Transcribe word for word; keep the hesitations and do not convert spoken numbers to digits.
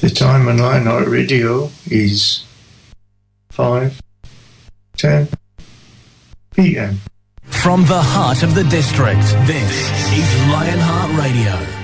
The time on Lionheart Radio is five ten p.m. From the heart of the district, this is Lionheart Radio.